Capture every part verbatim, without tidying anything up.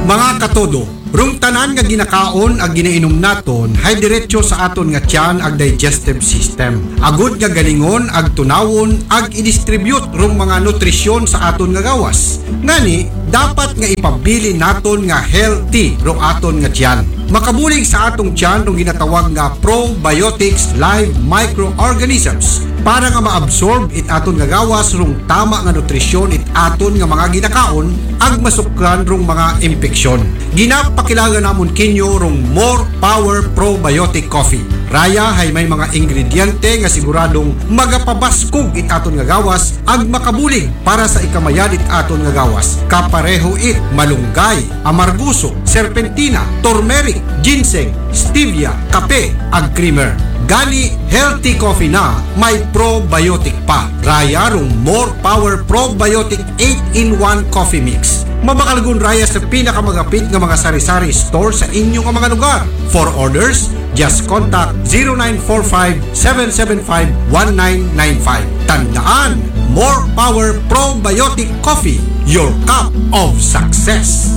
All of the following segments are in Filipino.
Mga katodo, rung tanan nga ginakaon ag ginainom naton hay diretso sa aton nga tiyan ag digestive system. Agud nga galingon ag tunawon ag i-distribute rung mga nutrisyon sa aton nga gawas. Ngani, dapat nga ipabili naton nga healthy rung aton nga tiyan. Makabulig sa atong tiyan rung ginatawag nga probiotics live microorganisms para nga ma-absorb it aton nga gawas rung tama nga nutrisyon it aton nga mga ginakaon ag masukran rung mga impeksyon. Ginapakilangan namon kinyo rung More Power Probiotic Coffee. Raya hay may mga ingrediente nga siguradong magapabaskog it aton nga gawas ag makabulig para sa ikamayan it aton nga gawas. Kapareho it malunggay, amarguso, serpentina, turmeric, ginseng, stevia, kape ag creamer. Gani healthy coffee na may probiotic pa. Raya rung More Power Probiotic eight in one Coffee Mix. Mabakalgun raya sa pinakamagapit nga mga sari-sari store sa inyong mga lugar. For orders, just contact zero nine four five, seven seven five, one nine nine five. Tandaan, More Power Probiotic Coffee, your cup of success.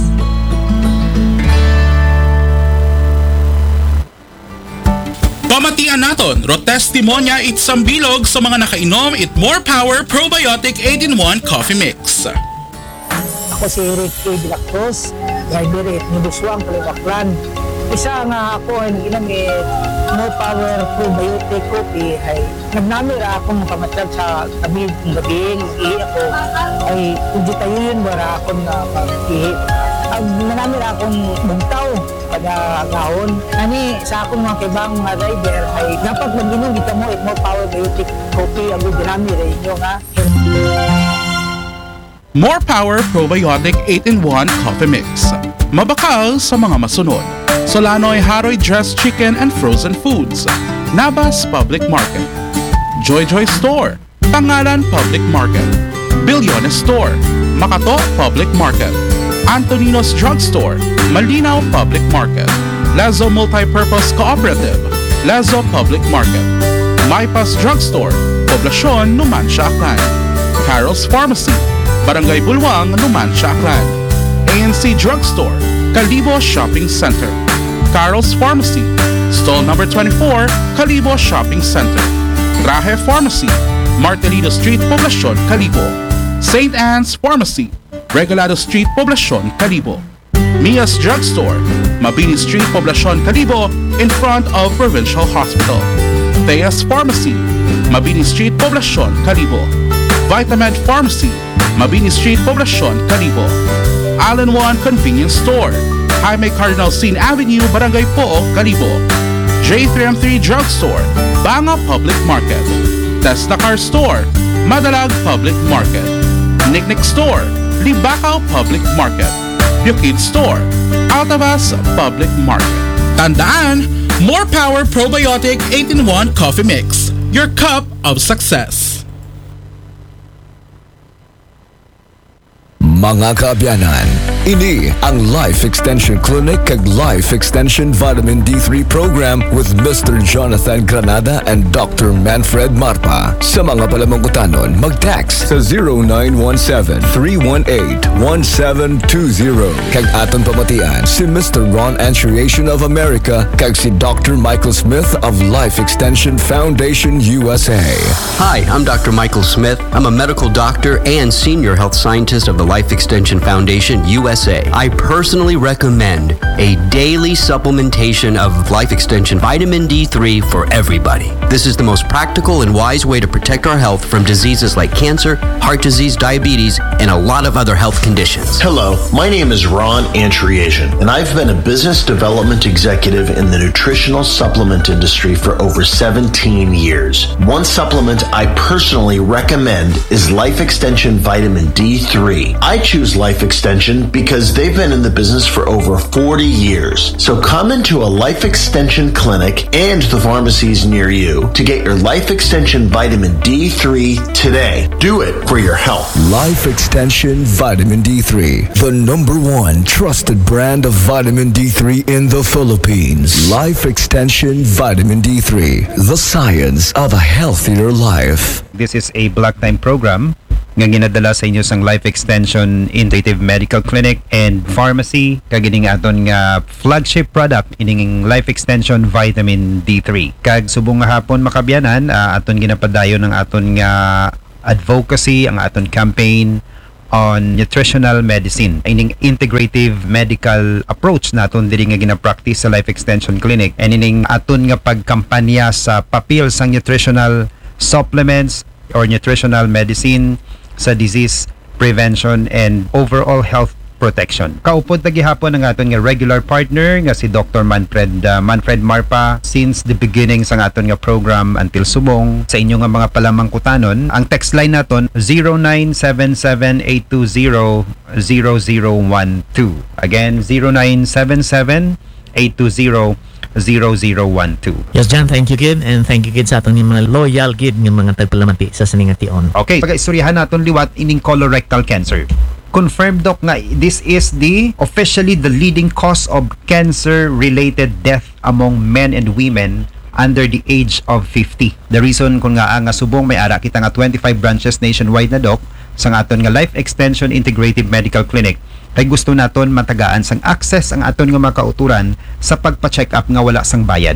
Pamatian naton, ro testimonya it sambilog sa mga nakainom it More Power Probiotic eight in one Coffee Mix. Ako si Eric A. De La Cruz, driver at Nibuswang, Kalibaklan. Isa nga ako ay nag-inom eh, More Power Probiotic Coffee ay nagnamira akong pamatag sa tabi ng gabi, nag-ihi ako ay hindi tayo yun bara akong na pag-ihi. Ang nanamira akong bugtaw pada gaon. Ani sa akong mga kibang mga rider ay dapat mag-inom kita mo it More Power Probiotic Coffee ang ginamira inyo nga. More Power Probiotic eight in one Coffee Mix. Mabakal sa mga masunod. Solanoy Haroy Dressed Chicken and Frozen Foods. Nabas Public Market. Joy Joy Store. Pangalan Public Market. Bilyones Store. Makato Public Market. Antonino's Drugstore. Malinaw Public Market. Lazo Multipurpose Cooperative. Lazo Public Market. Maypas Drugstore. Poblasyon, Numancia, Aklan. Carol's Pharmacy. Barangay Bulwang, Numancia, Aklan. A N C Drugstore. Kalibo Shopping Center. Carol's Pharmacy. Stall number twenty-four, Kalibo Shopping Center. Traje Pharmacy. Martelino Street, Poblasyon, Kalibo. Saint Anne's Pharmacy. Regalado Street, Poblasyon, Kalibo. Mia's Drugstore. Mabini Street, Poblasyon, Kalibo, in front of Provincial Hospital. Thea's Pharmacy. Mabini Street, Poblasyon, Kalibo. Vitamed Pharmacy. Mabini Street, Poblasyon, Kalibo. Allen One Convenience Store. Jaime Cardinal Sin Avenue, Barangay Pook, Kalibo. J three M three Drugstore. Banga Public Market. Tesla Car Store. Madalag Public Market. Nicknick Store. Libacao Public Market. Bukid Store. Altavas Public Market. Tandaan, More Power Probiotic eight in one Coffee Mix. Your cup of success. Mga kaabyanan, ini ang Life Extension Clinic kag Life Extension Vitamin D three Program with Mister Jonathan Granada and Doctor Manfred Marpa. Sa mga palamangutanon, mag-text sa zero nine one seven, three one eight, one seven two zero. Kag aton pamatian si Mister Ron Anchuriation of America kag si Doctor Michael Smith of Life Extension Foundation U S A. Hi, I'm Doctor Michael Smith. I'm a medical doctor and senior health scientist of the Life Extension Foundation U S A. I personally recommend a daily supplementation of Life Extension Vitamin D three for everybody. This is the most practical and wise way to protect our health from diseases like cancer, heart disease, diabetes, and a lot of other health conditions. Hello, my name is Ron Anchuriation, and I've been a business development executive in the nutritional supplement industry for over seventeen years. One supplement I personally recommend is Life Extension Vitamin D three. I choose Life Extension because they've been in the business for over forty years. So come into a Life Extension clinic and the pharmacies near you to get your Life Extension Vitamin D three today. Do it for your health. Life Extension Vitamin D three, the number one trusted brand of vitamin D three in the Philippines. Life Extension Vitamin D three, the science of a healthier life. This is a block time program nga ginadala sa inyo sang Life Extension Integrative Medical Clinic and Pharmacy kag ining aton nga flagship product ining Life Extension Vitamin D three. Kag subong nga hapon makabyanan, uh, aton ginapadayon ng aton nga advocacy, ang aton campaign on nutritional medicine, ining integrative medical approach naton diri nga gina-practice sa Life Extension Clinic, and ining aton nga pagkampanya sa papel sang nutritional supplements or nutritional medicine sa disease prevention and overall health protection. Kaupod na gihapon ang aton nga regular partner nga si Doctor Manfred uh, Manfred Marpa since the beginning sa aton nga program until subong. Sa inyo nga mga palamangkutanon, ang text line naton zero nine seven seven eight two zero zero zero one two. Again, zero nine seven seven eight two zero zero zero one two. Yes, John, thank you, Kid. And thank you, Kid, sa atong mga loyal, Kid, ng mga tagpalamati sa siningation. Okay, pag-istoryahan naton liwat ining colorectal cancer. Confirmed, Doc, nga this is the officially the leading cause of cancer-related death among men and women under the age of fifty. The reason kung nga nga subong may ara kita nga twenty-five branches nationwide na, Doc, sa aton nga Life Extension Integrative Medical Clinic, kay gusto naton matagaan sang access ang aton nga makauturan sa pagpa-check up nga wala sang bayad.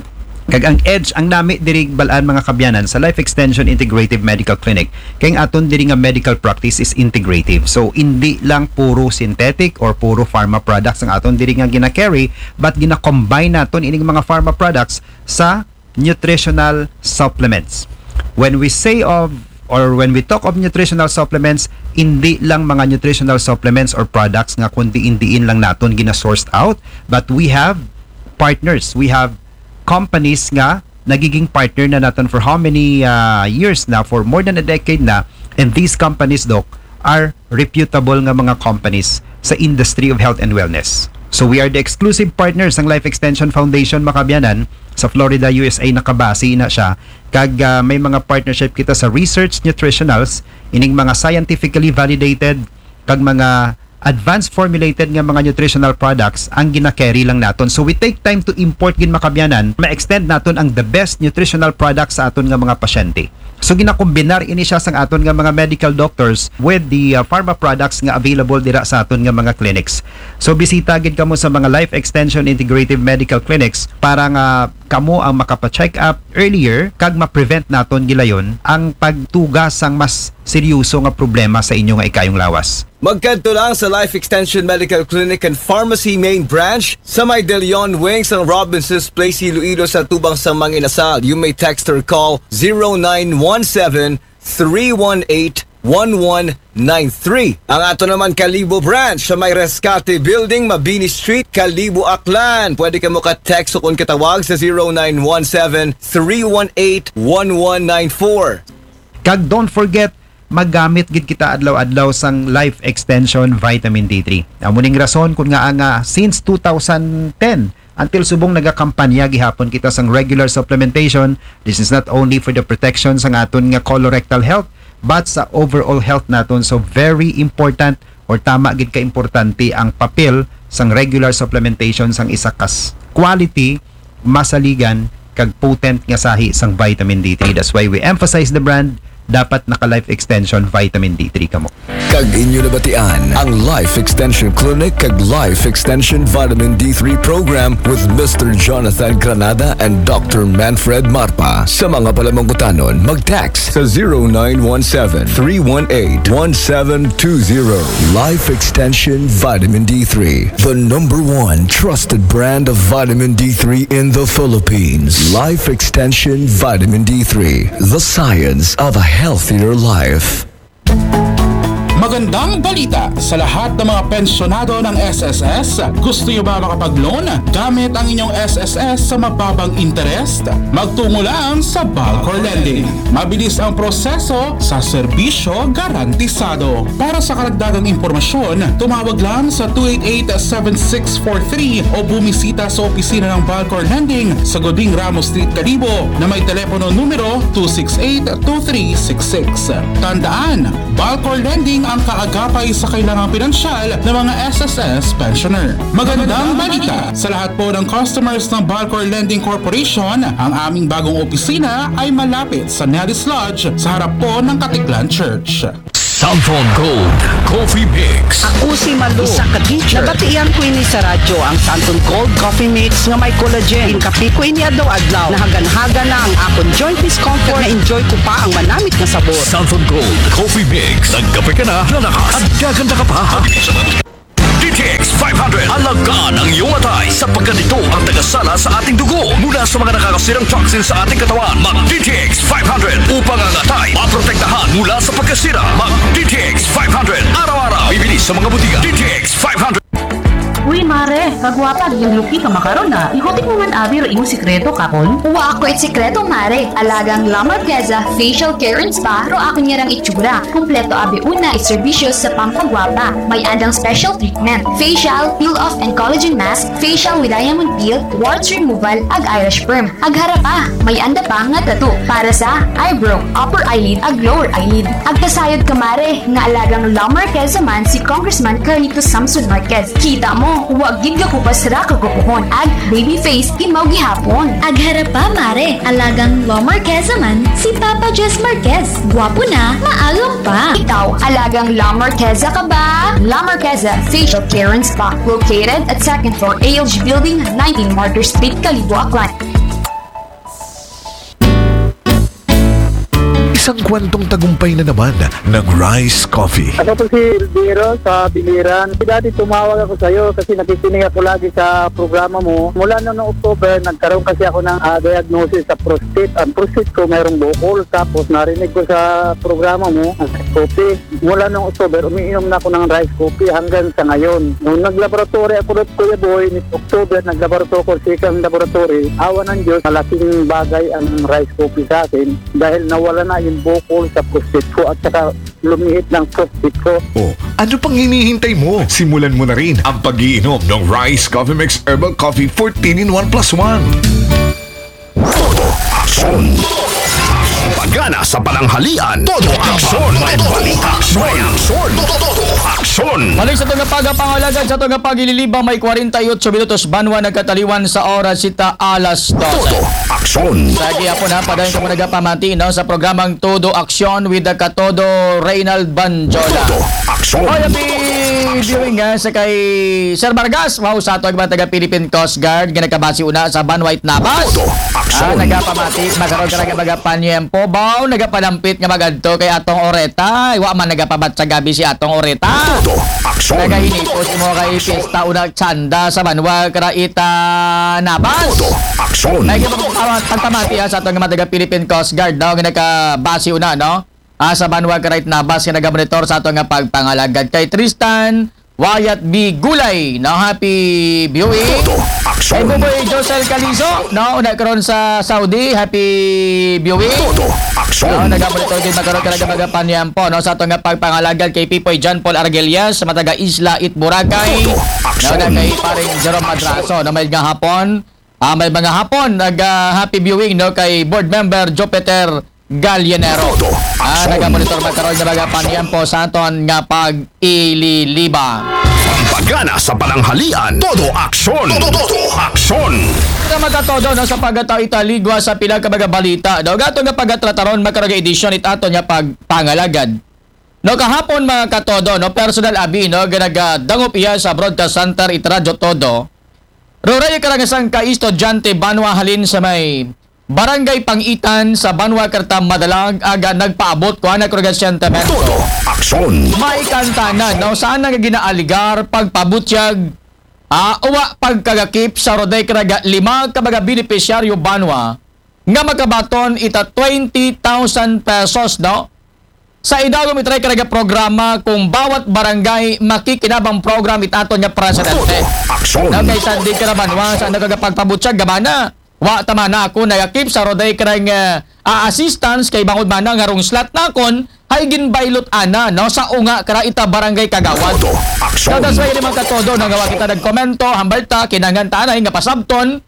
Kag ang edge ang nami diri balaan mga kabyanan sa Life Extension Integrative Medical Clinic, kay ang aton diri nga medical practice is integrative. So hindi lang puro synthetic or puro pharma products ang aton diri nga gina-carry, but gina-combine naton ining mga pharma products sa nutritional supplements. When we say of or when we talk of nutritional supplements, hindi lang mga nutritional supplements or products nga kundi indiin lang naton gina-sourced out, but we have partners, we have companies nga nagiging partner na natin for how many uh, years na, for more than a decade na, and these companies, Doc, are reputable nga mga companies sa industry of health and wellness. So we are the exclusive partners ng Life Extension Foundation makabyanan sa Florida, U S A. Nakabase na siya kag uh, may mga partnership kita sa research nutritionals, ining mga scientifically validated kag mga advanced formulated nga mga nutritional products ang gina-carry lang naton. So we take time to import gin makabyanan, ma-extend naton ang the best nutritional products sa aton nga mga pasyente. So ginakombinar ini siya sang aton nga mga medical doctors with the uh, pharma products nga available dira sa aton nga mga clinics. So bisita gid kamo sa mga Life Extension Integrative Medical Clinics para nga kamo ang makapa-check up earlier kag ma-prevent naton gilayon ang pagtuga sang mas seryoso nga problema sa inyo nga ikayong lawas. Magkanto lang sa Life Extension Medical Clinic and Pharmacy Main Branch sa may De Leon Wings ng Robinson's Place, Iloilo sa Tubang sa Manginasal. You may text or call zero nine one seven three one eight one one nine three. Ang ato naman Kalibo Branch sa may Rescate Building, Mabini Street, Kalibo, Aklan. Pwede ka mo ka-text o kung katawag sa zero nine one seven three one eight one one nine four. Kag don't forget, maggamit gid kita adlaw-adlaw sang Life Extension Vitamin D three. Amuning rason kung nga nga since two thousand ten until subong nagakampanya gihapon kita sang regular supplementation. This is not only for the protection sang aton nga colorectal health, but sa overall health naton. So very important or tama gid ka importante ang papel sang regular supplementation sang isa kas quality, masaligan kag potent nga sahi sang vitamin D three. That's why we emphasize the brand. Dapat naka Life Extension Vitamin D three kamo. Kag inyo nabatian ang Life Extension Clinic kag Life Extension Vitamin D three Program with Mister Jonathan Granada and Doctor Manfred Marpa. Sa mga palamangkutanon, mag-text sa zero nine one seven three one eight one seven two zero. Life Extension Vitamin D three, the number one trusted brand of vitamin D three in the Philippines. Life Extension Vitamin D three, the science of a healthier life. Magandang balita sa lahat ng mga pensyonado ng S S S. Gusto niyo ba makapag-loan gamit ang inyong S S S sa mababang interest? Magtungo lang sa Balcor Lending. Mabilis ang proseso sa serbisyo garantisado. Para sa karagdagang impormasyon, tumawag lang sa two eight eight seven six four three o bumisita sa opisina ng Balcor Lending sa Goding Ramos Street, Kalibo na may telepono numero two six eight two three six six. Tandaan, Balcor Lending ang kaagapay sa kailangang pinansyal ng mga S S S pensioner. Magandang balita sa lahat po ng customers ng Balcor Lending Corporation. Ang aming bagong opisina ay malapit sa Nellis Lodge sa harap po ng Katiklan Church. Southon Gold Coffee Mix. Ako si Malu, isa ka teacher. Nabatian ko ini sa radyo ang Santon Gold Coffee Mix nga may collagen. Inkapi ko ini adlaw-adlaw. Nahagan-haga na ang akong joint discomfort na enjoy ko pa ang manamit na sabor. Southon Gold Coffee Mix. Nagkape ka na, lalakas at gaganda ka pa. D T X five hundred. Alagaan ang iyong atay sapagkat ito ang tagasala sa ating dugo mula sa mga nakakasirang toxins sa ating katawan. Mag D T X five hundred upang ang atay maprotektahan mula sa pagkasira. Mag D T X five hundred. Araw-araw bibili sa mga butika. D T X five hundred. Uy, mare, kagwapa, yung luki ka makaroon na. Ikotik mo man abi, ro imong sikreto kakon. Wa ako it sikreto, mare. Alagang La Marqueza Facial Care and Spa, ro ako niyarang itsura. Kumpleto abi una, iservisyo sa pampagwapa. May andang special treatment. Facial, peel-off and collagen mask, facial with diamond peel, warts removal, ag Irish perm. Ag harapa, may anda pa nga tattoo. Para sa eyebrow, upper eyelid, ag lower eyelid. Ag kasayod ka, mare, nga alagang La Marqueza man si Congressman Carlito Samson Marquez. Kita mo, huwag gid ka kupas ra kagupuhon. Ag baby face imaw gihapon. Ag harapa, mare, alagang La Marqueza man si Papa Jess Marquez. Gwapo na, maagam pa. Ikaw, alagang La Marqueza ka ba? La Marqueza Facial Care and Spa, located at second floor A L G Building, nineteen Martyr Street, Calibo, Aklan. Isang kwentong tagumpay na naman ng Rice Coffee. Ako po si Elviro sa Biliran. Dati tumawag ako sa iyo kasi nakikinig ako lagi sa programa mo. Mula noong October, nagkaroon kasi ako ng uh, diagnosis sa prostate. Ang prostate ko mayroong bukol. Tapos narinig ko sa programa mo, ang rice coffee. Mula noong October, umiinom na ako ng rice coffee hanggang sa ngayon. Nung naglaboratory ako doon, Kuya Boy, ni October, naglaboratory ko second laboratory. Awa ng Diyos, malaking bagay ang rice coffee sa akin dahil nawala na yung bukol sa prostate ko at saka lumihit ng prostate ko. Oh, ano pang hinihintay mo? Simulan mo na rin ang pag-iinom ng Rice Coffee Mix Herbal Coffee fourteen in one plus one. Todo aksyon! Pagana sa pananghalian. Todo aksyon! May balita! May aksyon! Todo aksyon! Balik sa itong pagpangalagan sa itong pagililibang may forty-eight minutos banwa nagkataliwan sa oras sita alas twelve. Todo aksyon! Lagi ako na padayon ko nagapamati no, sa programang Todo Aksyon with the Katodo Reynald Banjola. Todo aksyon! O yapi viewing nga sa kay Sir Vargas. Wow, sa ito ang mga taga Philippine Coast Guard ginagkabasi una sa Banwait Nabas. Todo aksyon! Ah, nagapamati magkaroon ka nga magapanyempo baw nagapalampit nga magadto kay atong Oreta. Wa man nagapabat sa gabi si atong Oreta. Todo aksyon! Nagahinipos mo kay Pista una tsanda sa Banwa Karaita Nabas. Todo aksyon! Pagpamati sa atong mga taga Philippine Coast Guard no, ginagkabasi una no. Ah, sa Banwa Karaita Nabas ginagmonitor sa atong nga pagpangalagad kay Tristan Wyatt B. Gulay no, happy viewing. Todo aksyon! Kay Buboy Josel Calizo no, nagkaroon sa Saudi, happy viewing. Todo aksyon! No, nagamonitor din magkaroon ka nagapagapanyampo no, sa atong nga pagpangalagad kay Pipoy John Paul Argelias sa mataga Isla It Boracay. Todo aksyon! No, kay paring Jerome Madraso no, may nga hapon. Ah, may mga hapon nag uh, happy viewing no kay board member Jupiter Gallianero. Todo Ah, aksyon! nagamonitor magkaroon na magapanyampo sa aton nga pag-ililiba. Pagana sa pananghalian. Todo aksyon! Todo, todo aksyon! Sa magkatodo no, sa pagkataw italigwa sa pila ka mga balita. No, gato nga pagkatrataron magkarag edisyon it ato nga pagpangalagad. No, kahapon mga katodo no, personal abi no, ganagadangop iya sa broadcast center it Radyo Todo. Roray karangasang ka estudyante Banwa halin sa may Barangay Pangitan sa Banwa Karta Madalag aga nagpaabot ko ana kurag sentimento. Todo aksyon! May kantanan no, saan nga ginaaligar pagpabutyag ah uwa pagkagakip sa roday karaga lima ka mga beneficiaryo Banwa nga magkabaton ita twenty thousand pesos no. Sa idagom itray karaga programa kung bawat barangay makikinabang program itato niya presidente. Aksyon! Na kay Sandy Karabanwa sa nagagapagpabutyag gamana. Wa tama na ako nagakip sa roday karang uh, assistance kay bangod mana nga rong slot nakon hay ginbaylot ana no sa unga kara ita barangay Kagawad. Aksyon! Kada sa mga katodo nagawa kita nagkomento hambalta kinangan tanay nga pasabton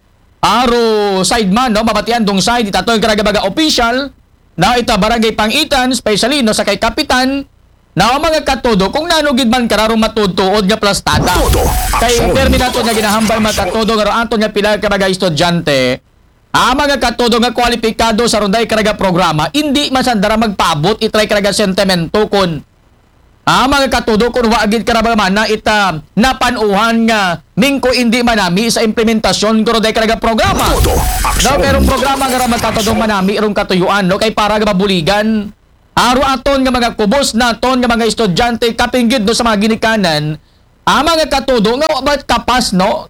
aro side man no mabatian dong side itato karaga baga official na ita barangay Pangitan, especially no sa kay kapitan, na mga katodo kung nanugid man kararong matutuod nga plastada. Kay terminato nga ginahambal mga katodo nga aton nga pila ka mga estudyante, ang mga katodo nga kwalipikado sa runday karaga programa, hindi masandara magpaabot itray karaga sentimento kun Ah, mga katudo, kung waagid ka na ba man na ita napanuhan nga mingko hindi manami sa implementasyon kung day karaga programa. No, pero programa nga mga katudo manami irong katuyuan, no, kay para nga mabuligan. Aro aton nga mga kubos naton nga mga estudyante kapinggid no sa mga ginikanan, ah, mga katudo nga wa kapas, no?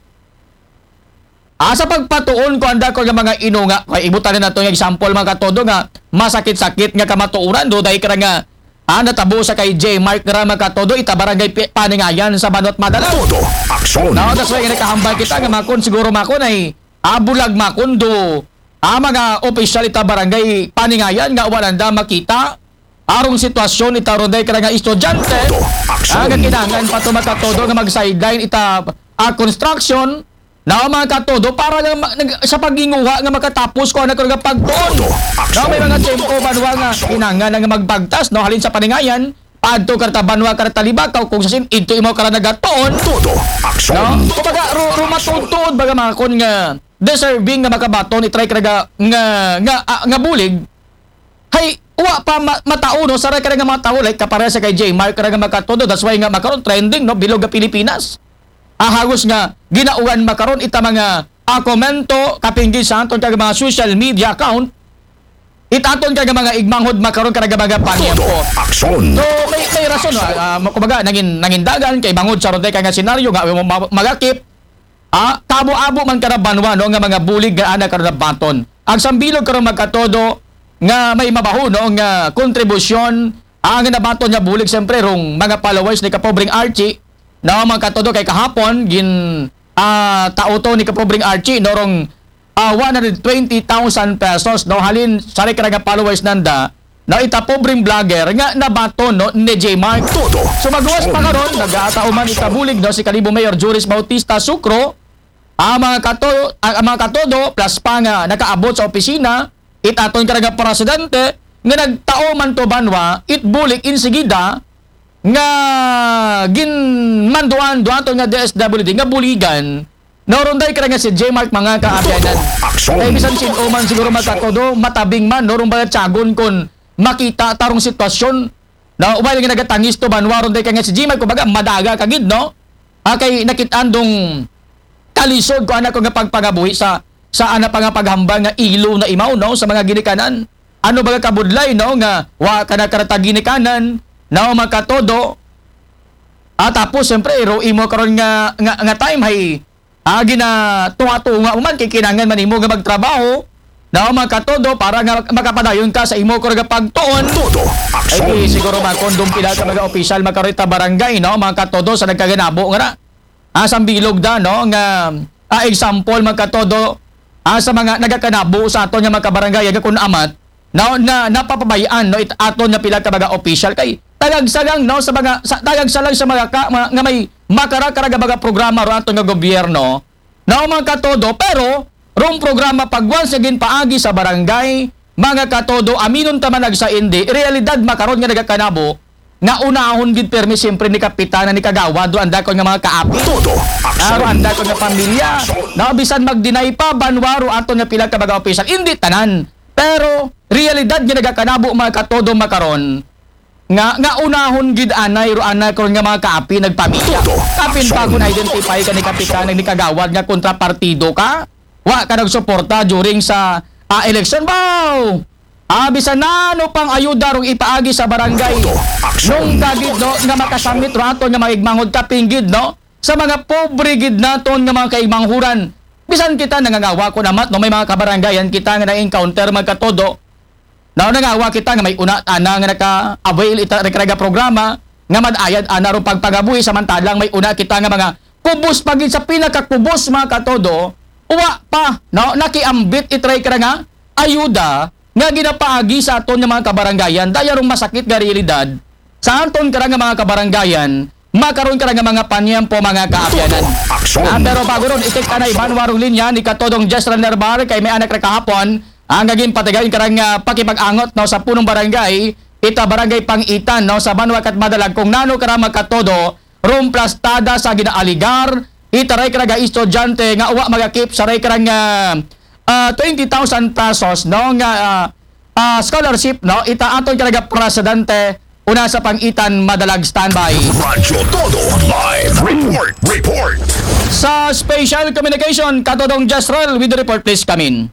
Ah, sa pagpatuon ko anda ko nga mga inunga, kay ibutan na nato nga example mga katudo nga masakit-sakit nga kamatuuran do day kara nga ah, natabo sa kay J. Mark nga mga katudo ita barangay paningayan sa Banot Madalaw. Aksyon. No, that's why nakahambal kita nga makon siguro makon ay abulag makon do ah, mga opisyal ita barangay paningayan nga walanda makita arong sitwasyon ita ronday kada nga estudyante ah, nga kinahanglan pa to mga katudo nga mag-sideline ita ah, construction na mga katudo para nga nag, sa paginguha nga makatapos ko na nga pagtuon. No, may mga tempo banwa nga kinahanglan nga magbagtas no halin sa paningayan padto karta banwa karta libakaw kung sasin ito imo kara nagatuon. No, kumbaga ro matutod baga mga kon nga deserving nga makabaton itry kada nga nga nga, nga bulig hay wa pa ma, matao no sa kada nga mga tao like kapare sa kay J Mark kada nga makatudo that's why nga makaron trending no bilog nga Pilipinas. Ahagos nga ginauan makaron ita mga ah, komento kapinggi sa aton kag mga social media account itaton kag mga igmanghod makaron kag mga panyempo. So may may rason uh, kumbaga nangin nangindagan kay bangod sa ronday kay nga senaryo nga magakip ah kabo-abo man kada banwa no nga mga bulig nga ana karon baton. Ang sambilog karon magkatodo nga may mabaho no nga kontribusyon ang nga nabaton nga bulig siyempre rong mga followers ni kapobreng Archie. No, mga katodo kay kahapon gin uh, tauto ni kapobreng Archie norong uh, one hundred twenty thousand pesos no halin sari kada followers nanda no ita pobreng vlogger nga nabaton no ni J Mark. So magwas pa karon nagaatauman ita bulig no si Kalibo Mayor Juris Bautista Sucro ang mga katodo ang mga katodo plus pa nga nakaabot sa opisina itaton kada presidente nga nagtao man to banwa it bulig insigida nga ginmanduan duato nga D S W D nga buligan noronday kada nga si J Mark mga kaabyanan kay bisan sin oman siguro makatodo matabing man norong ba tiagon kon makita tarong sitwasyon na ubay nga nagatangis to banwa ronday ka nga si J Mark kumbaga madaga kagid no ah, kay nakit-andong kalisod ko ana ko nga pagpagabuhi sa sa ana pa nga paghambal nga ilo na imaw no sa mga ginikanan ano ba kabudlay no nga wa kana karata ginikanan na makatodo at tapos siyempre ro imo karon nga, nga nga time hay agi na tunga-tunga man kay kinahanglan man imo nga magtrabaho na makatodo para nga makapadayon ka sa imo nga pagtuon ay siguro man kondom pila ka mga opisyal makarita barangay no makatodo sa nagkaganabo nga na asang bilog da no nga ah, example makatodo ah, sa mga nagakanabo sa aton nga makabarangay nga kun amat na, na napapabayaan no it aton nga pila ka mga opisyal kay tagagsalang no sa mga sa, tagagsalang sa mga, ka, mga nga may makara-karaga mga programa ro aton nga gobyerno na mga katodo pero rong programa pagwan sa ginpaagi sa barangay mga katodo aminon ta man sa indi realidad makaron nga nagakanabo nga unahon gid permi siyempre ni kapitana ni kagawad do anda ko nga mga kaapi aro anda ko nga pamilya na bisan mag-deny pa banwaro aton nga pila ka mga opisyal hindi tanan pero realidad nga nagakanabo mga katodo makaron nga nga unahon gid anay ro anay karon nga mga kaapi nagpamilya kapin pa kun identify ka ni kapitan ni kagawad nga kontrapartido ka wa ka nagsuporta during sa uh, election bow ah bisan nano pang ayuda rong ipaagi sa barangay nung kagid no nga makasamit ro aton nga maigmanghod kapinggid no sa mga pobre gid naton nga mga kaigmanghuran bisan kita nangangawa ko namat no may mga kabarangayan kita nga na-encounter magkatodo na nangawa kita nga may una ana nga naka-avail ita rekraga programa nga madayad ana ro pagpagabuhi samantalang may una kita nga mga kubos pagid sa pinakakubos mga katodo uwa pa no nakiambit itry kra nga ayuda nga ginapaagi sa aton nga mga kabarangayan daya rong masakit nga realidad sa aton kra nga mga kabarangayan makaroon ka nga mga panyempo mga kaabyanan. Ah, pero bago ron itik ka na iban warong linya ni katodong Just Runner Bar kay may anak na kahapon ang naging patigayin karang uh, pakipag-angot no sa punong barangay ita barangay Pangitan no sa Banwak at Madalag kung nano kara magkatodo room plastada sa ginaaligar itaray karaga estudyante nga uwa magakip saray karang uh, uh, twenty thousand pesos no nga uh, uh, scholarship no ita aton karaga presidente una sa pangitan madalag standby. Radyo Todo Live Report Report Sa Special Communication, Katodong Jasrel with the report, please come in.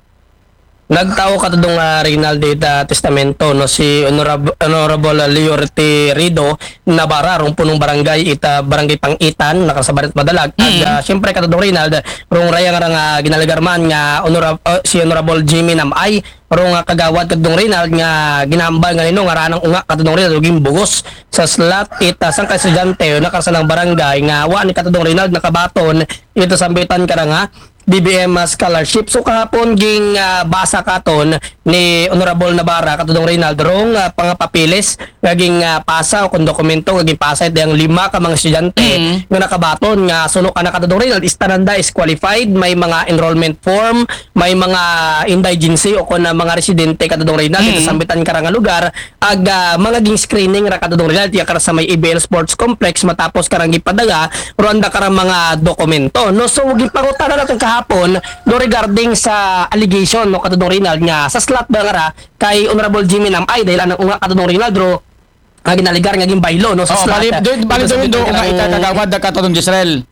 Nagtao katudong uh, Reynaldo ita testamento no si Honorable, Honorable Leo Rete Rido Navarra rong punong barangay ita barangay Pangitan nakasabarit madalag mm. at uh, syempre katudong Reynaldo rong raya nga nga ginalagarman nga honorable uh, si Honorable Jimmy Namay rong uh, kagawad katudong Reynaldo nga ginambal nga nino nga ranang unga katudong Reynaldo ging bugos sa slot ita sang estudyante nakasanang barangay nga wa ni katudong Reynaldo nakabaton ito sambitan kara nga B B M scholarship. So kahapon ging uh, basa katon ni Honorable Navarra katudong Reynaldo rong uh, pangapapilis naging uh, pasa o kung dokumento naging pasa ito yung lima ka mga estudyante mm. nga nakabaton nga suno ka na katudong Reynaldo istananda is qualified, may mga enrollment form, may mga indigency o kung uh, mga residente katudong Reynaldo mm. ito sambitan ka nga lugar ag uh, mga ging screening ra katudong Reynaldo kara sa may I B L Sports Complex matapos karang gipadaga ronda karang mga dokumento no so gipangutana natin hapon no regarding sa allegation no katudong Reynaldo nga sa slot ba nga kay Honorable Jimmy Namay dahil anang unga katudong Reynaldo nga ginaligar nga ging baylo no sa oh, slot. Bali bali do do nga ita kagawad da katudong Jezreel.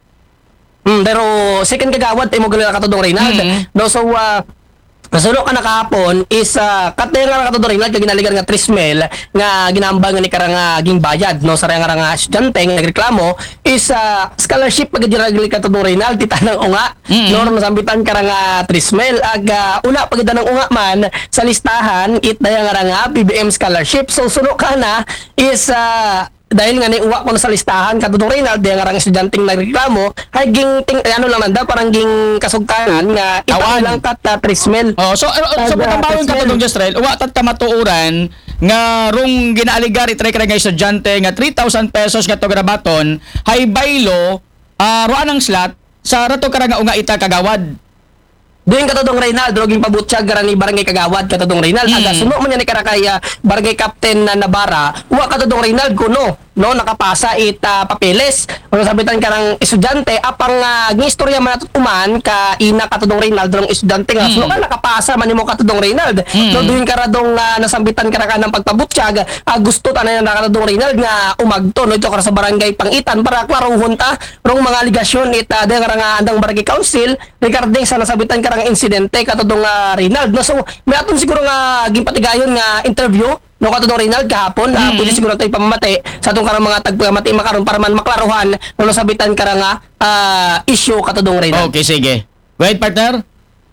Mm, pero second kagawad ay mo gali katudong Reynaldo mm-hmm. no so uh, Nasulo ka na kahapon is uh, katera nga katudong Reynaldo ginaligar nga trismel nga ginambang nga ni karang ging bayad no sa nga nga estudyante nga nagreklamo is uh, scholarship pag ginaligar katudong Reynaldo titanang unga mm-hmm. no masambitan karang trismel ag uh, una pag itanang unga man sa listahan it daya nga nga B B M scholarship so suno ka na is uh, dahil nga niuwa ko na sa listahan katudong Reynaldo nga rang estudyanteng nagreklamo ay ging ting eh, ano lang nanda parang ging kasugtanan nga itawan lang kat uh, trismel. Oh so uh, so patambawon katudong Jezreel uwa tat kamatuoran nga rong ginaaligar itray ka nga estudyante nga three thousand pesos nga to grabaton hay baylo uh, roan ang slot sa rato ka nga unga ita kagawad. Doon katudong Reynaldo ging pabutsyag gara ni barangay kagawad katudong Reynaldo mm. aga suno man ni karakaya barangay captain na Navarra wa katudong Reynaldo kuno no nakapasa ita papeles ano sabitan karang estudyante apang uh, gistorya man natot uman ka ina katudong Reynaldo ng estudyante nga mm. suno ka nakapasa man nimo katudong Reynaldo mm. no doon karadong uh, nasambitan kara kanang pagpabutsyag uh, gusto tanan na katudong Reynaldo nga umagto no ito kara sa barangay Pangitan para klaruhon ta rong mga aligasyon ita de nga andang barangay council regarding sa nasabitan karang insidente katudong uh, Reynaldo no so may aton siguro nga gimpatigayon nga interview no katudong Reynaldo kahapon na mm-hmm. pwede siguro tayo pamamati sa atong karang mga tagpamati makaron para man maklaruhan no nasabitan karang uh, issue katudong Reynaldo. Okay sige. Wait partner.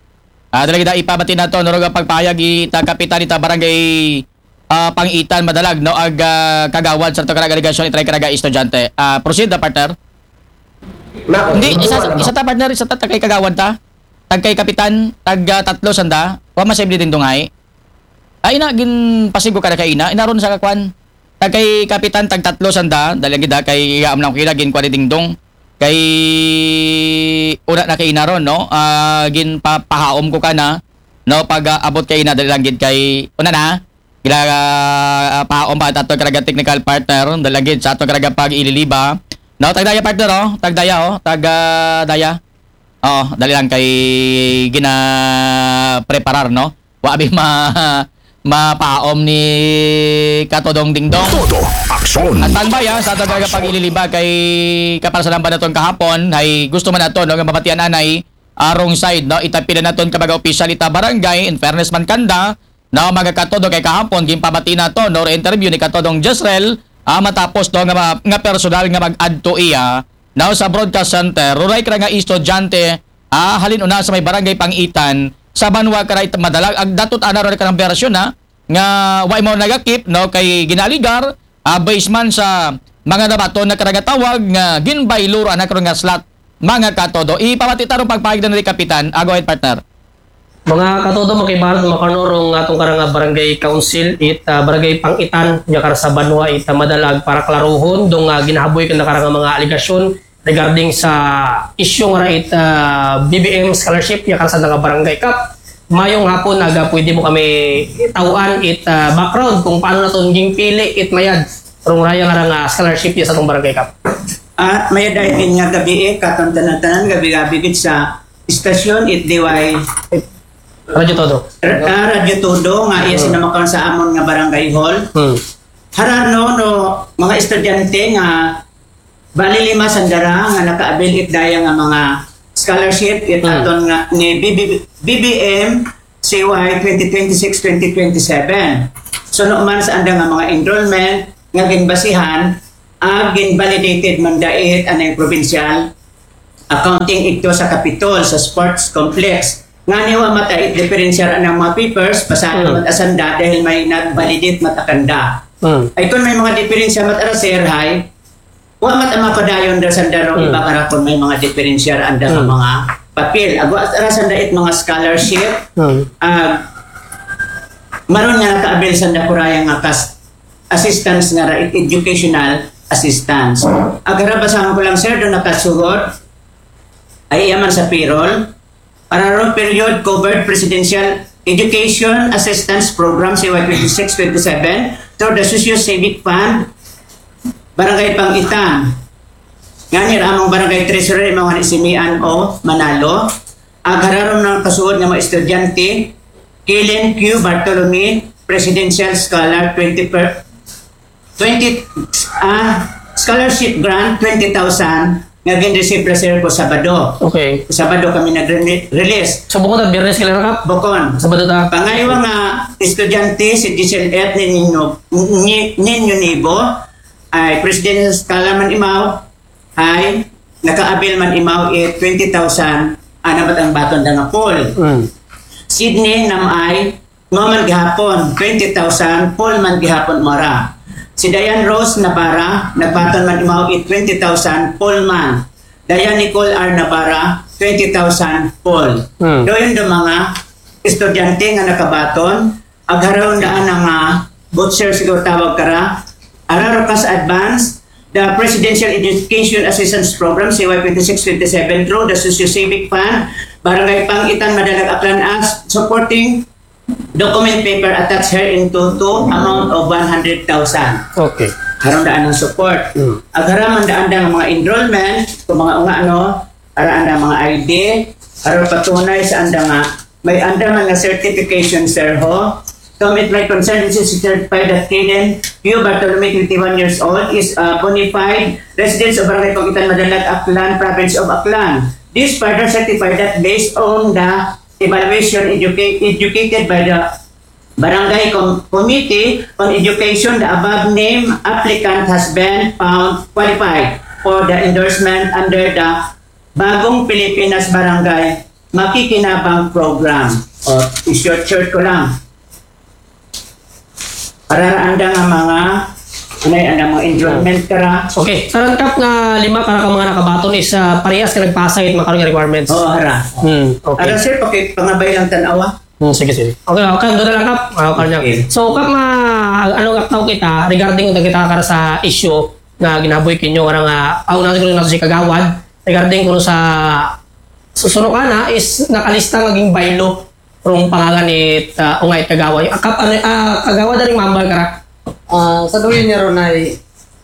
Ah dali kita ipamati nato no nga pagpayag ita kapitan ita barangay uh, Pangitan madalag no ag uh, kagawad sa atong aligasyon itray karaga estudyante. Ah uh, proceed da partner. Ma- Hindi isa isa ta partner isa ta kay kagawad ta. Tag kay kapitan tag uh, tatlo sanda wa masayb din dungay. Ay na gin pasigo kada kay ina inaron sa kakwan. Tag kay kapitan tag tatlo sanda dali gida kay yaam nang kila gin kwani dingdong kay una na kay inaron no uh, gin papahaom ko kana no pag uh, abot kay ina dali lang gid kay una na gila uh, pahaom pa tato karaga technical partner dali gid sa ato karaga pag ililiba no tag daya partner oh tag daya oh tag uh, daya oh dali lang kay gina preparar no wa abi ma mapaom ni katodong dingdong. Todo aksyon. At tanbay ha, sa talaga pag ililiba kay kaparasalan ba naton kahapon ay gusto man nato no nga mabatian anay arong side no itapila naton kabaga official ita barangay in fairness man kanda no mga katodo kay kahapon gimpabati nato no interview ni katodong Jezreel ah, matapos no nga, nga personal nga mag-add to iya no sa broadcast center ruray kra nga estudyante ah, halin una sa may barangay Pangitan sa banwa karay madalag ag datot ana ro kanang version ha nga way mo nagakip no kay ginaligar uh, based man sa mga nabaton na karagatawag nga ginbayluro anak ro nga slot mga katodo ipamati tarong pagpahigdan ni kapitan uh, go ahead partner. Mga katodo makibarat makanurong atong karang barangay council it uh, barangay Pangitan nya kar sa banwa it uh, madalag para klaruhon dong uh, ginahaboy kan karang mga aligasyon regarding sa issue nga it uh, B B M scholarship ya kan sa nga barangay cup mayong hapon aga pwede mo kami tawuan it uh, background kung paano naton ging pili it mayad rong raya nga nga scholarship ya sa tong barangay cup. Ah mayad ay nga gabi eh katong tanan-tanan gabi-gabi gid sa istasyon it diway Radyo Todo. Uh, Radyo Todo nga iya sinamakaron sa amon nga barangay hall. Hmm. harano no mga estudyante nga bali lima sandara nga nakaabil it daya nga mga scholarship it Mm. aton nga ni B B M C Y twenty twenty-six twenty twenty-seven. So no man sa anda nga mga enrollment nga ginbasihan ag gin-validated man dait anay provincial accounting ito sa Capitol sa sports complex. Nga niwa mata it diferensyar ang mga papers pasado Mm. mat asanda dahil may nag-validate matakanda. Mm. Ay kung may mga diferensya mat ara sir hay wa mat ang mapadayon da sandaro Mm. iba kara kung may mga diferensyar anda nga Mm. mga papel. Ago ara sanda it mga scholarship Mm. uh, maron nga nakaabil sanda kuraya nga kas assistance nga ra it educational assistance. Agara basahan ko lang sir do nakasugot ay yaman sa payroll para ron period covered presidential education assistance program C Y twenty-six twenty-seven through the socio-civic fund barangay Pangitan. Ngani among barangay treasurer mga si Mian O Manalo. Agararon ng kasuod ng mga estudyante Kellen Q Bartolome Presidential Scholar twenty per twenty ah scholarship grant twenty thousand nga gin-receive ra sir ko Sabado. Okay. Sabado kami nag-release. So bukod ang Biyernes kailan ka? Bukon. Sabado ta. Pangaywa nga estudyante si Giselle Ed Ninyo Ninyo Nibo ay Presidential Scholar man imaw ay nakaabil man imaw it twenty thousand anabat ang baton da nga pool. Mm. Sydney namay Maman gihapon twenty thousand Paul man gihapon mara. Si Diane Rose Navarra nagbaton man imaw it twenty thousand Paul man. Diane Nicole R Navarra twenty thousand Paul. Mm. Doon do mga estudyante nga nakabaton agharaw daan nga uh, butcher siguro tawag kara araro kas advance the Presidential Education Assistance Program C Y twenty-six twenty-seven through the Socio-Civic Fund Barangay Pangitan Madalag Aklan as supporting document paper attached here into to amount of one hundred thousand. Okay. Harang daan ng support. Mm. Agharaman daan ng mga enrollment, kung mga unga ano, araan ng mga I D, harang patunay sa anda nga, may anda man nga certification sir ho. To meet my concern, this is certified that Kellen Q Bartolome, twenty-one years old, is a bona fide resident of Barangay Pangitan Madalag Aklan, province of Aklan. This further certified that based on the evaluation educa- educated by the Barangay Com- Committee on Education, the above named applicant has been found qualified for the endorsement under the Bagong Pilipinas Barangay Makikinabang Program. O, i-short short ko lang. Para anda nga mga anay anda mga enrollment kara. Okay. Sarang kap nga lima ka ka mga nakabaton is uh, parehas ka nagpasay it makarong requirements. Oo, hara. Hmm. Okay. Ara sir, okay, pangabay lang tanawa. Hmm, sige, sige. Okay, okay. Doon na lang, Kap. Okay, okay. So, Kap, ma, ano nga tao kita, regarding kung kita kara sa issue na ginaboy kinyo, karang, uh, ako na siguro nato si Kagawad, regarding kung sa susunod ka na, is nakalista naging baylo kung pangalan ni uh, Ungay Kagawad. Uh, Kap, ano, uh, Kagawad na rin mambal kara? Ah, sa dulo niya ron ay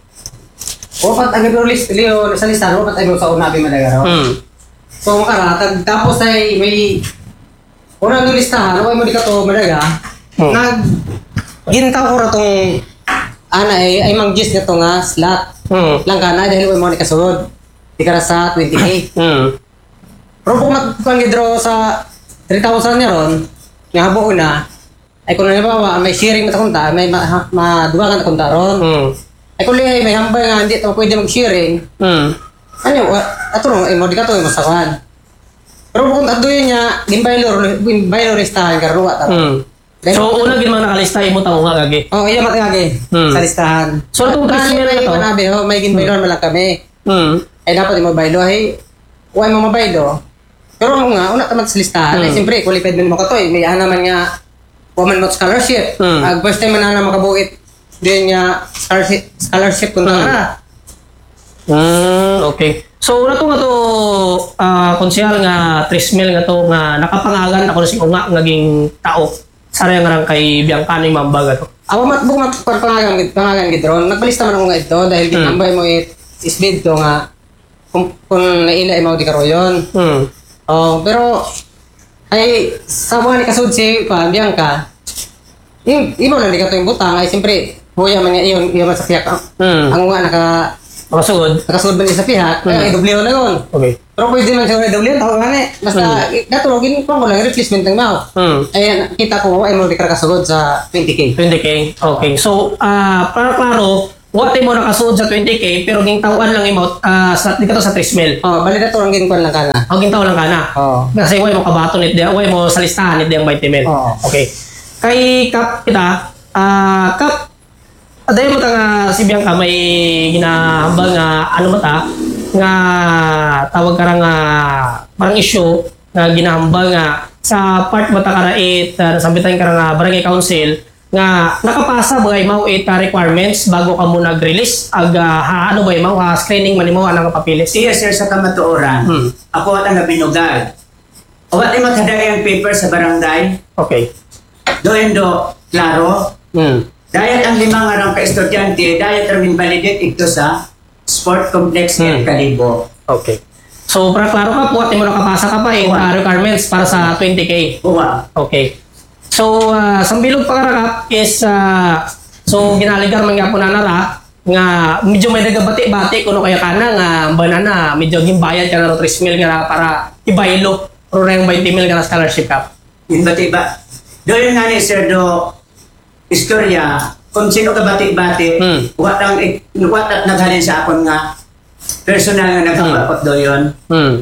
wapat agad ro list liyo sa listahan wapat agad sa una bi madagaro. Hmm. So makara tag tapos ay may una no listahan way mo di ka to madaga. Hmm. Nag gintaw ko ra tong ana ay ay mang gist nito nga slot. Hmm. Lang kana dahil way mo ni kasulod. Di ka ra sa twenty-eight. Hmm. Pero kung magpangidro sa three thousand niya ron, nga buo na, ay kung nabawa, may sharing na takunta, may ma- maduwa ka takunta ron. Hmm. Ay kung lihay, may hambay nga, hindi ito pwede mag-sharing. Hmm. Ano, wa- ato ron, ay mo di ka to, ay masakuhan. Pero kung ato yun niya, ginbaylor, ginbaylor listahan, karuwa taro. Hmm. So, una gin mga nakalista, imo tao nga gagi. Oo, oh, iya matagagi, Hmm. sa listahan. So, itong Kani Christmas na may to? manabi, ho, may ginbaylor man lang kami. Hmm. Ay dapat yung mabaylo, ay, huwag mo mabaylo. Pero ako nga, una tamad sa listahan, Hmm. ay siyempre, qualified mo ka to, eh. May ana man nga, woman not scholarship. Hmm. Ag first time man na makabuit, din nga, scholarship, scholarship kung Hmm. na. Hmm, okay. So, una to nga to, uh, konsyal nga, Trismel nga to, nga nakapangalan ako na si Unga, naging tao. Sarang nga kay Biancano yung mambaga to. Ako matbuk mat pangagan gid pangagan gid ron. Nagbalista man ako nga ito dahil Hmm. ginambay mo it isbid to nga kung, kung naila mo di karoyon. Hmm. Oh, pero ay sa mga ni kasud si pa Bianca. Yung imo lang di ka to yung butang ay siyempre Huya man niya iyon, iyon man sa pihak. Hmm. Ang nga naka Makasugod. nakasugod man niya sa pihak, Hmm. kaya i-W na yun. Okay. Pero pwede man siya i-W, tao nga ni. Basta, Hmm. natulogin ko lang, replacement ng mao. Hmm. Ayan, kita ko, ay mo di ka nakasugod sa twenty K. twenty K. Okay. So, ah para klaro, wate mo nakasuod sa twenty K pero ging tawan lang imot ah sa di ka to sa tres mil. Oh, bali na to ang ginkuan lang kana. O ging taw lang kana. Oo. Kasi way mo kabaton nit dia, way mo sa listahan nit diyang twenty mil. Oo. Okay. Kay Kap kita, ah Kap aday mo ta nga si Bianca may ginahambal nga ano mata nga tawag ka nga parang issue nga ginahambal nga sa part mata karait uh, nasabitan ka nga barangay council nga nakapasa ba imaw it uh, requirements bago ka mo nag-release ag uh, ha, ano ba imaw ha, screening man imo anang papilis. Yes, sir, sa kamatuoran. Hmm. Ako at ang nabinugad. O at ay magkadayang paper sa barangay. Okay. Doon do, klaro. Hmm. Dayat ang limang arang ka-estudyante, dayat ang invalidate ito sa sport complex Hmm. ng Kalibo. Okay. So, para klaro ka po, at mo nakapasa ka pa yung uh, requirements para sa twenty K. Uwa. Okay. So, uh, sambilog pangarakap is, uh, so, ginaligar man nga po na nara, nga medyo may nagabati-bati kuno kaya kana nga banana, medyo gimbayad ka na ro tres mil nga para ibaylo, ro na yung twenty mil nga na scholarship ka. Yung bati-ba. Doon nga ni Sir Do, istorya, kung sino ka bati-bati, Hmm. what ang, what at naghalin sa akon nga, personal nga nagkapakot do yun. Hmm.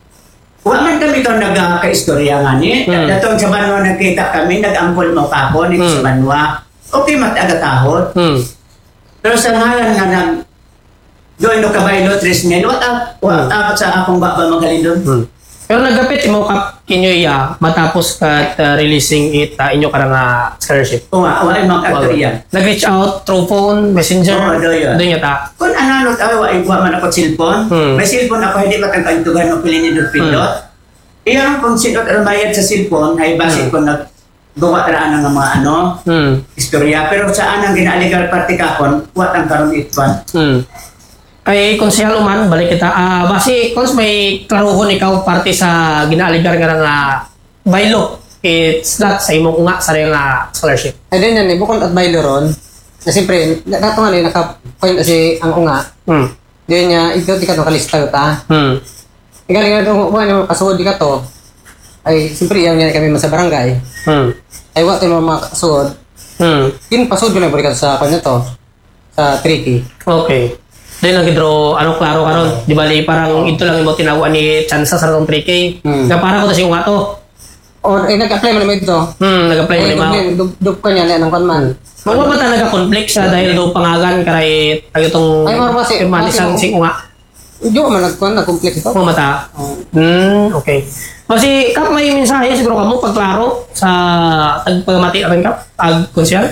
Wa man kami ito nagka-istorya nga ni. Hmm. Datong sa Banwa nagkita kami, nag-ampol mo kapon, ito sa Hmm. Banwa. Okay, matagatahot. Hmm. Pero sa ngalan nga nag doon no kabaylo tres mil, what up, what up sa akong baba magaling doon. Hmm. Pero nagapit mo kap kinyo iya matapos ka uh, releasing it uh, inyo karang uh, scholarship. Oo nga, wala yung mga kategorya. Nag-reach out through phone, messenger. Oo, do yun. Doon yun ta. Kung ano, tayo, wa wa man ako cellphone. Hmm. May cellphone ako, hindi matangkantugan o pili ni Dorpindot. Iyan kung sino ka bayad sa cellphone, ay base ko nag gawa raan ng mga ano, Hmm. istorya. Pero saan ang ginaligal party kapon, what ang karon itwan. Hmm. Kay konsehal uman, balik kita. Ah, basi kons may klaruhon ikaw parte sa ginaligar nga nga baylo. It's not sa imong nga sa nga scholarship. Ay din yan, eh, bukod at baylo ron, na siyempre, nato nga ni naka-point kasi ang unga, Hmm. diyan niya, ito di ka to kalista ta. Hmm. Igaling nga ito, kung ano, kasuod di ka to, ay siyempre, iyaw niya kami sa barangay. Hmm. Ay, wala tayo mga kasuod. Hmm. Yun, pasuod ko na balik sa kanya to, sa tricky. Okay. Dahil lang gidro, ano klaro karon, di bali parang ito lang yung tinawan ni Chansa sa ratong three K. Hmm. Na para ko ta siyang ato. O, eh, nag-apply mo naman ito. Hmm, nag-apply mo Ay, lima. dub- dub ka niya, anong kanman. Mao ba talaga conflict sa dahil do pangagan karay ang itong Ay, maro ba si- pirmalis ang si- sing nga. Diyo man nagkuhan, nag-complex ito. Kung mata. Hmm, okay. Kasi kap may mensahe siguro kamo pagklaro sa tagpamati rin kap ag konsyal.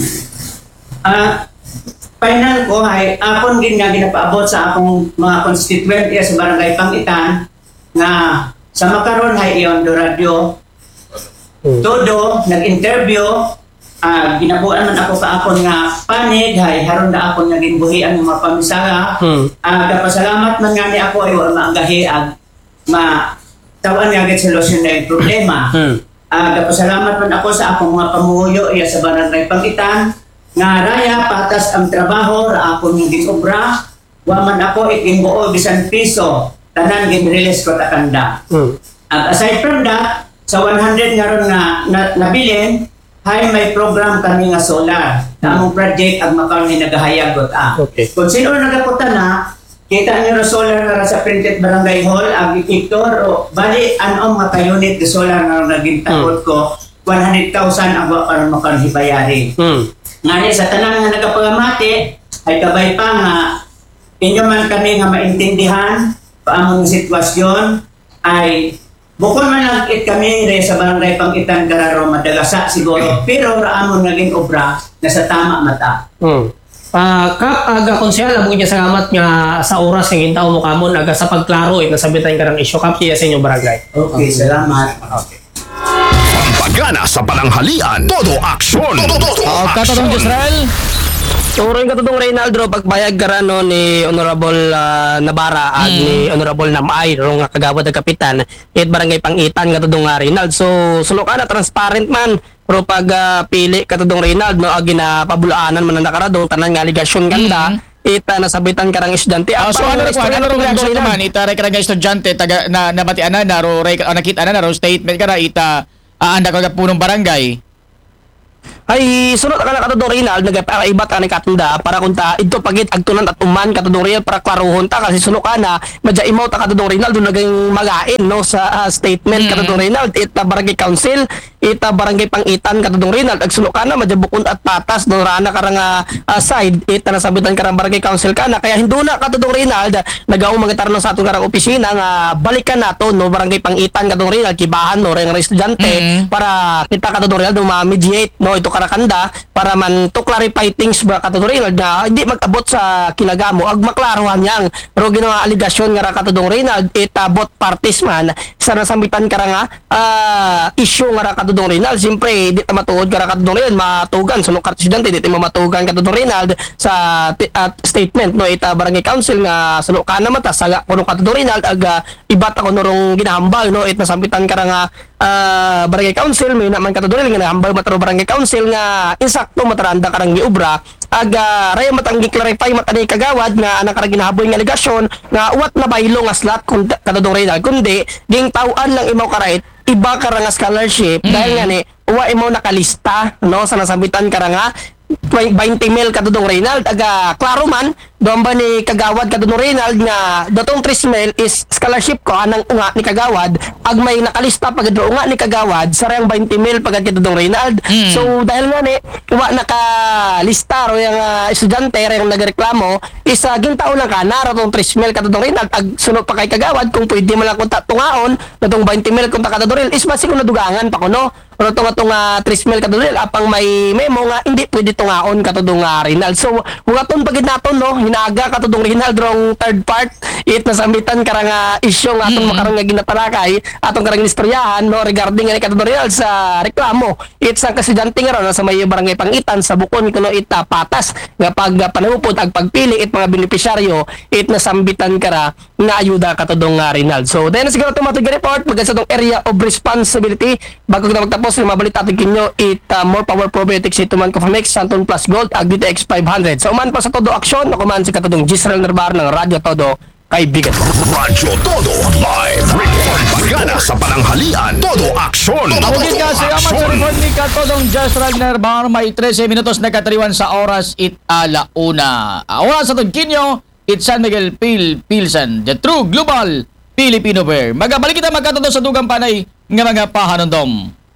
Ah, final ko ay akon gin nga ginapaabot sa akong mga constituent iya sa barangay Pangitan nga sa makaron hay iyon do radio todo nag-interview ah ginabuan man ako sa akon nga panig hay haron na akon nga ginbuhian ng mga pamisaha. Hmm. Ah kapasalamat man nga ni ako ay wala maanggahi ag ma tawan nga gid solusyon na yung problema. Hmm. Ah kapasalamat man ako sa akong mga pamuyo iya sa barangay Pangitan nga raya patas ang trabaho ra akong hindi obra wa man ako ikinbuo bisan piso tanan gin-release ko ta kanda. Hmm. At aside from that sa one hundred nga ron nga na, nabilin hay may program kami nga solar na among project ag makaon ni nagahayagot ah. Okay. Kung sino nagapunta na kita niyo na solar nga sa printed barangay hall ag iktor o bali anom nga ka unit di solar nga naging takot ko one hundred thousand ang wa karon makaon hibayari. Hmm. Ngani sa tanan nga nagapagamati ay kabay pa nga inyo man kami nga maintindihan paamong sitwasyon ay bukod man lang it kami re sa barangay Pangitan Gararo madagasa siguro pero raamon naging obra na sa tama mata. Hmm. Ah, kap aga konsyal amo niya salamat nga sa oras nga gintaw mo kamon aga sa pagklaro it nasabitan ka ng issue kap siya sa inyong barangay. Okay, salamat. Okay. Pampagana sa pananghalian, todo aksyon. Todo Oh, katong Israel. So rin katudong Reynaldo pagbayag ka no ni Honorable uh, Navarra at Mm. ni Honorable Namay rong nga kagawad ng kapitan it barangay Pangitan katudong uh, Reynald. So sulok na transparent man pero pag uh, pili katudong Reynald no agi na pabulaanan man ang nakaradong tanan nga aligasyon ganda ita nasabitan karang estudyante. Ah, so ano Ang ko ano istorya ro reaction katudong naman ita rek nga estudyante taga na nabatian na naro rek ah, nakita na naro statement ka na ita aanda ka punong barangay. Ay sunod ka na katudong Reynald nagapaibat ka ni katunda para kunta ito pagit agtunan at uman katudong Reynald para klaruhon ta kasi sunod ka na madya imaw ta katudong Reynald doon naging magain no sa uh, statement Mm. katudong Reynald ita barangay council ita barangay Pangitan katudong Reynald ag sunod ka na madya bukod at patas doon rana karang uh, side ita nasabitan karang barangay council ka na kaya hinduna katudong Reynald nagaw mangitar no sa atong karang opisina nga balikan nato no barangay Pangitan katudong Reynald kibahan no reng estudyante Mm. para kita katudong Reynald no ma-mediate no ito karakanda para man to clarify things ba katudong Reynald na hindi mag-abot sa kinagamo ag maklaruhan yang pero ginawa aligasyon nga ra katudong Reynald itabot parties man sa nasambitan ka nga uh, issue nga ra katudong Reynald siyempre di ta matuod ka ra katudong Reynald matugan sunod ka estudyante di ta mamatugan katudong Reynald sa t- uh, statement no ita barangay council nga sunod ka na mata sa kuno katudong Reynald ag uh, ibat ako norong ginahambal no it nasambitan ka nga uh, barangay council may naman katudong Reynald nga nahambal mataro barangay council nga insakto mataranda karang giubra aga raya matanggi clarify matani kagawad nga anang karang ginahaboy nga aligasyon nga uwat na baylo nga slot kun katudong Reynald kundi ging tawan lang imaw karait iba karang nga scholarship Mm. dahil nga ni uwa imaw nakalista no sa nasabitan karang nga twenty mil katudong Reynald aga klaro man doon ba ni kagawad katudong Reynald nga datong three mil is scholarship ko anang unga ni kagawad ag may nakalista pag unga ni kagawad sa rayang twenty mil pag katudong Reynald. Mm. So dahil nga ni uwa nakalista ro yung uh, estudyante rayang nagreklamo is uh, gintaon lang ka na ratong three mil katudong Reynald ag sunod pa kay kagawad kung pwede man lang kunta tungaon datong twenty mil kunta katudong Reynald is basi ko nadugangan pa kuno pero itong itong uh, three mil katudong Reynald apang may memo nga hindi pwede tungaon katudong uh, Reynald. So hugaton pagid naton no hinaga katudong Reynald rong third part it nasambitan karang uh, issue nga atong Mm. makarang nga ginatalakay atong karang istoryahan no regarding nga katudong Reynald sa reklamo it's ang kasidante nga ron sa may barangay Pangitan sa bukon kuno ita patas nga pag uh, panahupod ag pagpili it mga benepisyaryo it nasambitan kara nga ayuda katudong uh, Reynald. So dahil na siguro itong matag report pag sa itong area of responsibility bago kita magtapos na mabalita ating kinyo it uh, more power probiotics ito man Cofamix Santon Plus Gold ag D T X five hundred. So uman pa sa Todo Aksyon ako man si katudong Gisrael Narbar ng Radyo Todo kaibigan. Radyo Todo Live Report. Pagana sa pananghalian. Todo aksyon. Mugit ka sa yaman sa report ni Katodong Just Ragnar Bar may thirteen minutos na katariwan sa oras it alauna. Oras sa Tudkinyo, it San Miguel Pil Pilsen, the true global Filipino bear. Magabalik kita magkatodo sa dugang panay nga mga pahanondom.